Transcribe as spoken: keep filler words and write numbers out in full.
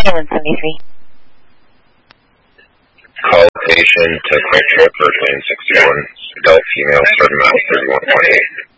Island seventy-three. Call patient to Quick Trip for Plane sixty-one. Adult female, third mile, thirty-one point eight.